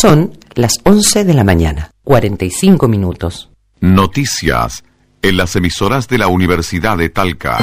Son las 11 de la mañana, 45 minutos. Noticias en las emisoras de la Universidad de Talca.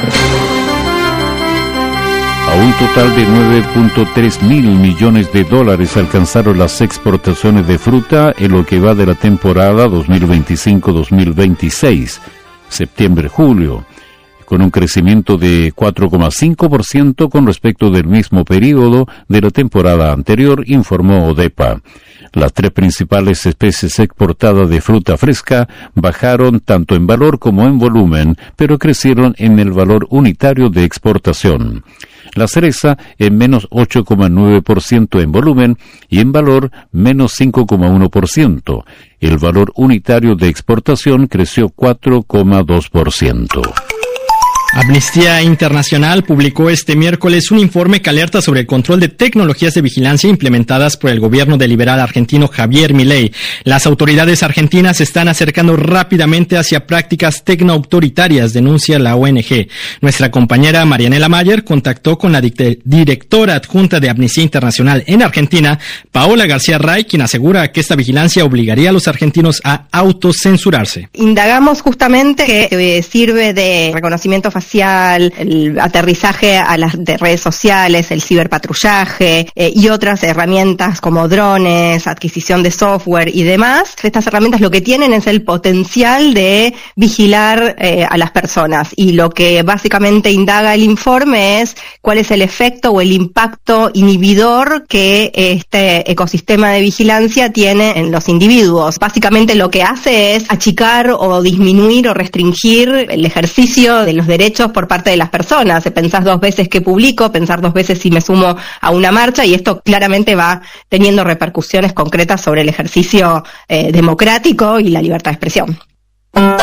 A un total de 9.3 mil millones de dólares alcanzaron las exportaciones de fruta en lo que va de la temporada 2025-2026, septiembre-julio, con un crecimiento de 4,5% con respecto del mismo periodo de la temporada anterior, informó ODEPA. Las tres principales especies exportadas de fruta fresca bajaron tanto en valor como en volumen, pero crecieron en el valor unitario de exportación. La cereza en menos 8,9% en volumen y en valor menos 5,1%. El valor unitario de exportación creció 4,2%. Amnistía Internacional publicó este miércoles un informe que alerta sobre el control de tecnologías de vigilancia implementadas por el gobierno del liberal argentino Javier Milei. Las autoridades argentinas se están acercando rápidamente hacia prácticas tecnoautoritarias, denuncia la ONG. Nuestra compañera Marianela Mayer contactó con la directora adjunta de Amnistía Internacional en Argentina, Paola García Ray, quien asegura que esta vigilancia obligaría a los argentinos a autocensurarse. Indagamos justamente que sirve de reconocimiento facial, el aterrizaje a las redes sociales, el ciberpatrullaje y otras herramientas como drones, adquisición de software y demás. Estas herramientas lo que tienen es el potencial de vigilar a las personas, y lo que básicamente indaga el informe es cuál es el efecto o el impacto inhibidor que este ecosistema de vigilancia tiene en los individuos. Básicamente lo que hace es achicar o disminuir o restringir el ejercicio de los derechos por parte de las personas. Pensás dos veces que publico, pensar dos veces si me sumo a una marcha, y esto claramente va teniendo repercusiones concretas sobre el ejercicio democrático y la libertad de expresión.